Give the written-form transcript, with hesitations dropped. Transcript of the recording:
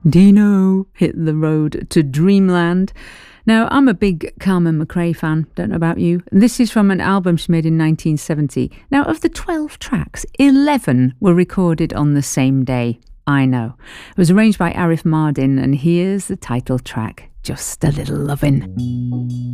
Dino hit the road to dreamland. Now, I'm a big Carmen McRae fan, don't know about you. This is from an album she made in 1970. Now, of the 12 tracks, 11 were recorded on the same day. I know. It was arranged by Arif Mardin, and here's the title track, Just a Little Lovin'.